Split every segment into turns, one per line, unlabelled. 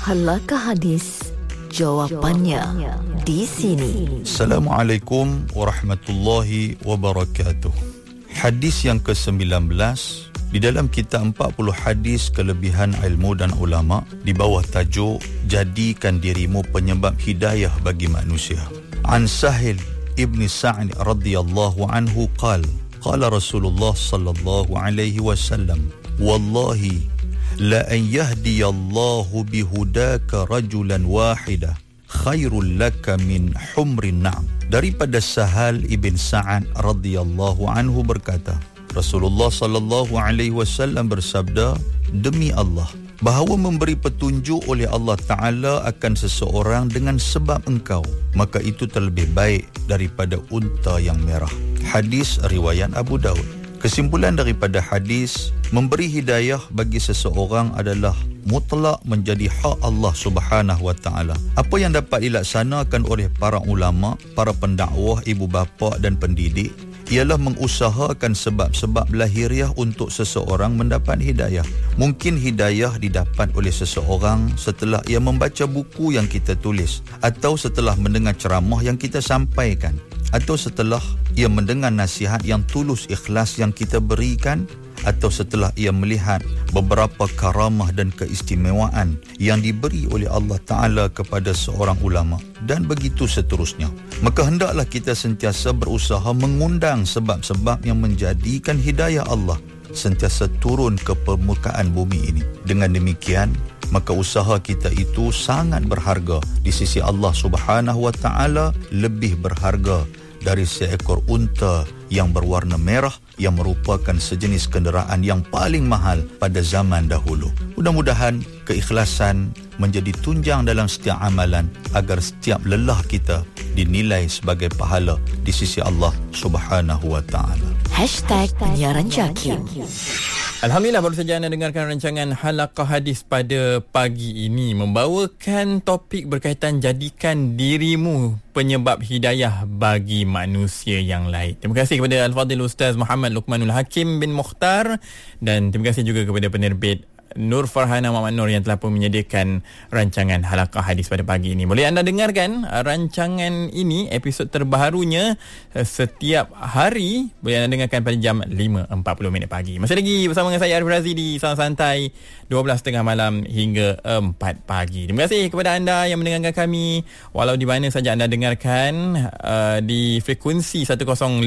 Halakah hadis? Jawapannya di sini.
Assalamualaikum warahmatullahi wabarakatuh. Hadis yang ke-19 di dalam kitab 40 hadis kelebihan ilmu dan ulama di bawah tajuk Jadikan dirimu penyebab hidayah bagi manusia. An Sahil ibn Sa'd radhiyallahu anhu qala Rasulullah sallallahu alaihi wasallam, wallahi la an yahdiyallahu bihudaka rajulan wahida khairul laka min humrin na'am. Daripada Sahal ibn Sa'ad radhiyallahu anhu berkata, Rasulullah sallallahu alaihi wasallam bersabda, demi Allah, bahawa memberi petunjuk oleh Allah Ta'ala akan seseorang dengan sebab engkau, maka itu terlebih baik daripada unta yang merah. Hadis riwayat Abu Daud. Kesimpulan daripada hadis, memberi hidayah bagi seseorang adalah mutlak menjadi hak Allah Subhanahu wa Ta'ala. Apa yang dapat dilaksanakan oleh para ulama, para pendakwah, ibu bapa dan pendidik ialah mengusahakan sebab-sebab lahiriah untuk seseorang mendapat hidayah. Mungkin hidayah didapat oleh seseorang setelah ia membaca buku yang kita tulis, atau setelah mendengar ceramah yang kita sampaikan, atau setelah ia mendengar nasihat yang tulus ikhlas yang kita berikan, atau setelah ia melihat beberapa karamah dan keistimewaan yang diberi oleh Allah Ta'ala kepada seorang ulama, dan begitu seterusnya. Maka hendaklah kita sentiasa berusaha mengundang sebab-sebab yang menjadikan hidayah Allah sentiasa turun ke permukaan bumi ini. Dengan demikian, maka usaha kita itu sangat berharga di sisi Allah Subhanahu wa Ta'ala, lebih berharga dari seekor unta yang berwarna merah yang merupakan sejenis kenderaan yang paling mahal pada zaman dahulu. Mudah-mudahan keikhlasan menjadi tunjang dalam setiap amalan agar setiap lelah kita dinilai sebagai pahala di sisi Allah Subhanahu wa Ta'ala.
#penyiaran Jakim.
Alhamdulillah, baru saja anda dengarkan rancangan Halaqah Hadis pada pagi ini, membawakan topik berkaitan jadikan dirimu penyebab hidayah bagi manusia yang lain. Terima kasih kepada Al-Fadhil Ustaz Muhammad Luqmanul Hakim bin Mukhtar, dan terima kasih juga kepada penerbit Nur Farhana Muhammad Nur yang telah pun menyediakan rancangan Halaqah Hadis pada pagi ini. Boleh anda dengarkan rancangan ini, episod terbaharunya setiap hari. Boleh anda dengarkan pada jam 5.40 pagi. Masih lagi bersama dengan saya Arif Razi di Salam Santai 12.30 malam hingga 4 pagi. Terima kasih kepada anda yang mendengarkan kami walau di mana saja anda dengarkan, di frekuensi 105.1,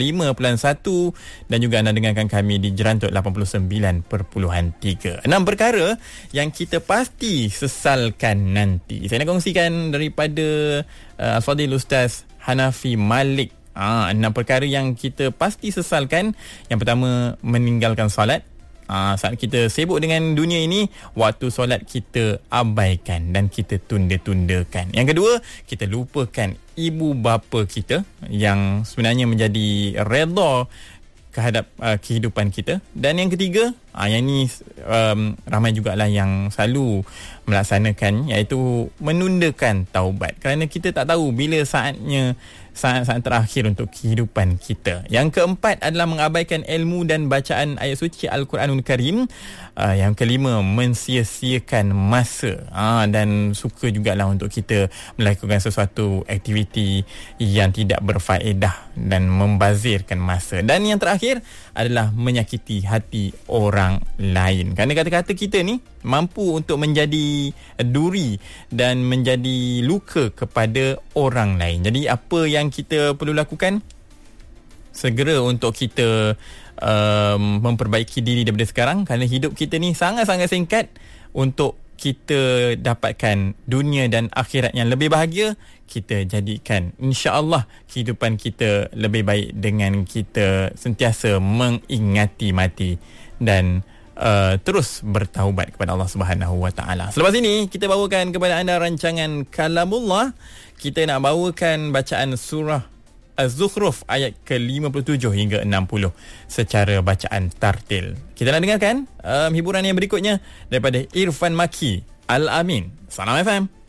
dan juga anda dengarkan kami di Jerantut 89.3. 6 perkara yang kita pasti sesalkan nanti. Saya nak kongsikan daripada Al-Fadhil Ustaz Hanafi Malik. 6 perkara yang kita pasti sesalkan. Yang pertama, meninggalkan solat. Saat kita sibuk dengan dunia ini, waktu solat kita abaikan dan kita tunda-tundakan. Yang kedua, kita lupakan ibu bapa kita yang sebenarnya menjadi redha kehadap kehidupan kita. Dan yang ketiga, yang ni ramai jugalah yang selalu melaksanakan, iaitu menundakan taubat, kerana kita tak tahu bila saatnya, saat-saat terakhir untuk kehidupan kita. Yang keempat adalah mengabaikan ilmu dan bacaan ayat suci Al-Quranul Karim. Yang kelima, mensia-siakan masa. Dan suka jugalah untuk kita melakukan sesuatu aktiviti yang tidak berfaedah dan membazirkan masa. Dan yang terakhir adalah menyakiti hati orang lain. Kerana kata-kata kita ni mampu untuk menjadi duri dan menjadi luka kepada orang lain. Jadi apa yang kita perlu lakukan? Segera untuk kita memperbaiki diri daripada sekarang, kerana hidup kita ni sangat-sangat singkat untuk kita dapatkan dunia dan akhirat yang lebih bahagia. Kita jadikan insya-Allah kehidupan kita lebih baik dengan kita sentiasa mengingati mati dan terus bertaubat kepada Allah Subhanahu wa Ta'ala. Selepas ini kita bawakan kepada anda rancangan Kalamullah. Kita nak bawakan bacaan surah Az-Zukhruf ayat ke-57 hingga 60 secara bacaan tartil. Kita nak dengarkan hiburan yang berikutnya daripada Irfan Maki Al-Amin. Salam FM.